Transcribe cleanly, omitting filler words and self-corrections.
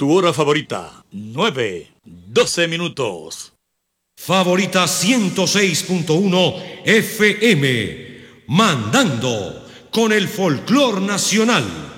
tu hora favorita, 9:12. Favorita 106.1 FM, mandando con el folclor nacional.